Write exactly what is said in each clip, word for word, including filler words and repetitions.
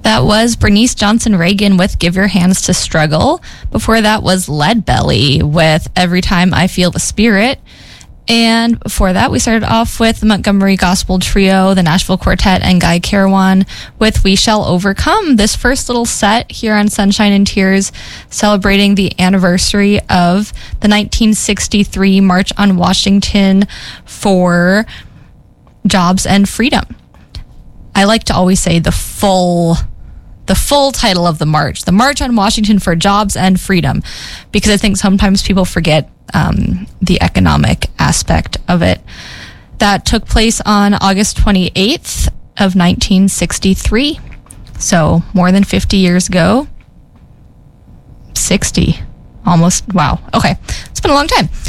That was Bernice Johnson Reagan with Give Your Hands to Struggle. Before that was Leadbelly with Every Time I Feel the Spirit. And before that, we started off with the Montgomery Gospel Trio, the Nashville Quartet, and Guy Carawan with We Shall Overcome. This first little set here on Sunshine and Tears, celebrating the anniversary of the nineteen sixty-three March on Washington for Jobs and Freedom. I like to always say the full the full title of the march, the March on Washington for Jobs and Freedom, because I think sometimes people forget um, the economic aspect of it. That took place on August twenty-eighth of nineteen sixty-three. So more than fifty years ago. sixty. Almost. Wow. Okay. It's been a long time.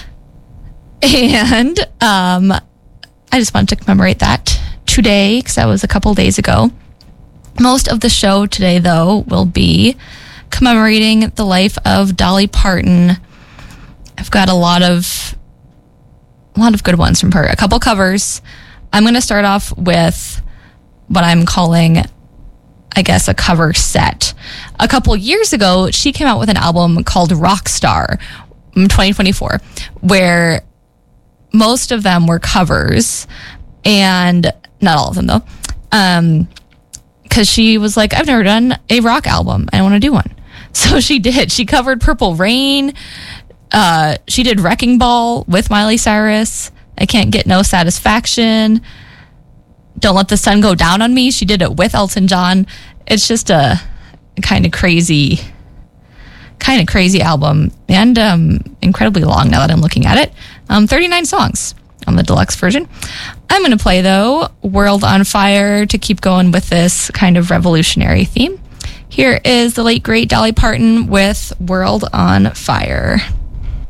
And um, I just wanted to commemorate that today, because that was a couple days ago. Most of the show today, though, will be commemorating the life of Dolly Parton. I've got a lot of a lot of good ones from her. A couple covers. I'm going to start off with what I'm calling, I guess, a cover set. A couple years ago, she came out with an album called Rockstar in twenty twenty-four, where most of them were covers, and not all of them, though. Um... Because she was like, I've never done a rock album. I want to do one. So she did. She covered Purple Rain. Uh, she did Wrecking Ball with Miley Cyrus. I Can't Get No Satisfaction. Don't Let the Sun Go Down on Me. She did it with Elton John. It's just a kind of crazy, kind of crazy album. And um, incredibly long now that I'm looking at it. Um, thirty-nine songs on the deluxe version. I'm going to play, though, World on Fire to keep going with this kind of revolutionary theme. Here is the late, great Dolly Parton with World on Fire.